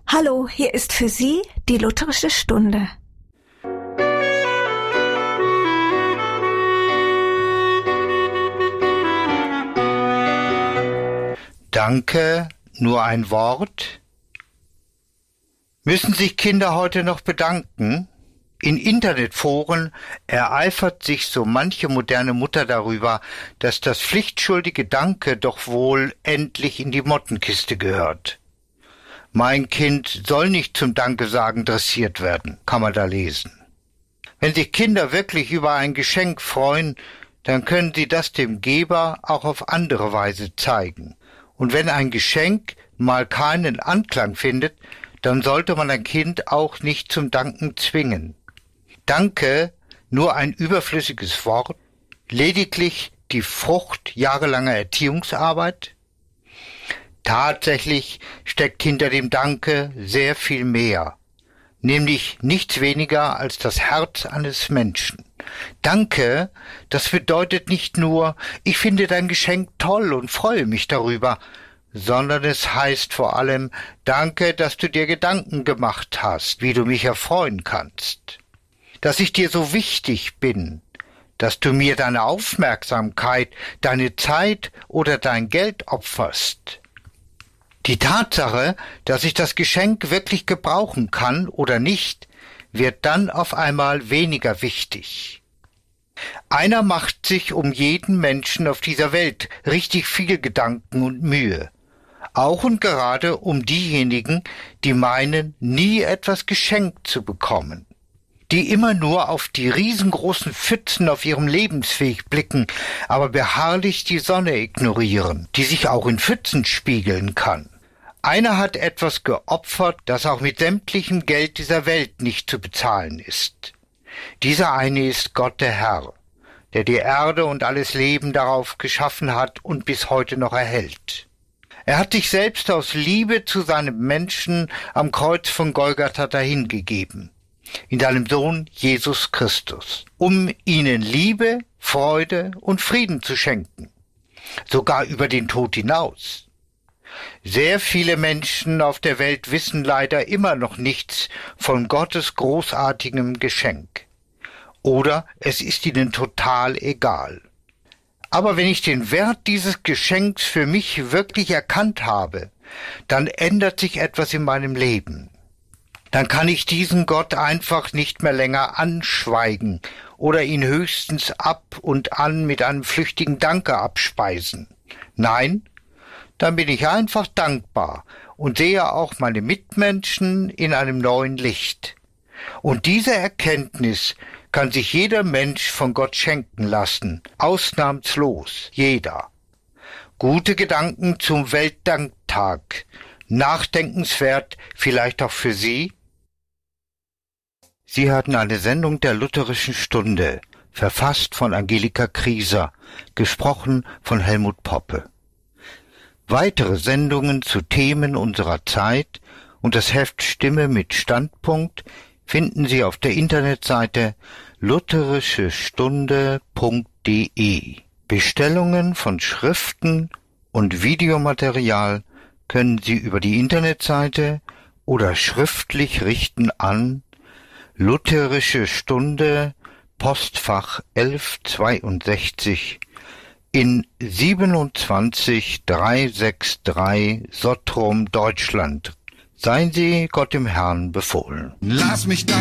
Hallo, hier ist für Sie die Lutherische Stunde. Danke, nur ein Wort? Müssen sich Kinder heute noch bedanken? In Internetforen ereifert sich so manche moderne Mutter darüber, dass das pflichtschuldige Danke doch wohl endlich in die Mottenkiste gehört. Mein Kind soll nicht zum Danke-Sagen dressiert werden, kann man da lesen. Wenn sich Kinder wirklich über ein Geschenk freuen, dann können sie das dem Geber auch auf andere Weise zeigen. Und wenn ein Geschenk mal keinen Anklang findet, dann sollte man ein Kind auch nicht zum Danken zwingen. Danke, nur ein überflüssiges Wort, lediglich die Frucht jahrelanger Erziehungsarbeit? Tatsächlich steckt hinter dem Danke sehr viel mehr, nämlich nichts weniger als das Herz eines Menschen. Danke, das bedeutet nicht nur, ich finde dein Geschenk toll und freue mich darüber, sondern es heißt vor allem, danke, dass du dir Gedanken gemacht hast, wie du mich erfreuen kannst, dass ich dir so wichtig bin, dass du mir deine Aufmerksamkeit, deine Zeit oder dein Geld opferst. Die Tatsache, dass ich das Geschenk wirklich gebrauchen kann oder nicht, wird dann auf einmal weniger wichtig. Einer macht sich um jeden Menschen auf dieser Welt richtig viel Gedanken und Mühe. Auch und gerade um diejenigen, die meinen, nie etwas geschenkt zu bekommen. Die immer nur auf die riesengroßen Pfützen auf ihrem Lebensweg blicken, aber beharrlich die Sonne ignorieren, die sich auch in Pfützen spiegeln kann. Einer hat etwas geopfert, das auch mit sämtlichem Geld dieser Welt nicht zu bezahlen ist. Dieser eine ist Gott der Herr, der die Erde und alles Leben darauf geschaffen hat und bis heute noch erhält. Er hat sich selbst aus Liebe zu seinem Menschen am Kreuz von Golgatha dahingegeben, in seinem Sohn Jesus Christus, um ihnen Liebe, Freude und Frieden zu schenken, sogar über den Tod hinaus. Sehr viele Menschen auf der Welt wissen leider immer noch nichts von Gottes großartigem Geschenk. Oder es ist ihnen total egal. Aber wenn ich den Wert dieses Geschenks für mich wirklich erkannt habe, dann ändert sich etwas in meinem Leben. Dann kann ich diesen Gott einfach nicht mehr länger anschweigen oder ihn höchstens ab und an mit einem flüchtigen Danke abspeisen. Nein, dann bin ich einfach dankbar und sehe auch meine Mitmenschen in einem neuen Licht. Und diese Erkenntnis kann sich jeder Mensch von Gott schenken lassen, ausnahmslos, jeder. Gute Gedanken zum Weltdanktag, nachdenkenswert vielleicht auch für Sie? Sie hörten eine Sendung der Lutherischen Stunde, verfasst von Angelika Krieser, gesprochen von Helmut Poppe. Weitere Sendungen zu Themen unserer Zeit und das Heft Stimme mit Standpunkt finden Sie auf der Internetseite lutherischestunde.de. Bestellungen von Schriften und Videomaterial können Sie über die Internetseite oder schriftlich richten an Lutherische Stunde, Postfach 1162 in 27363 Sottrum, Deutschland. Seien Sie Gott dem Herrn befohlen. Lass mich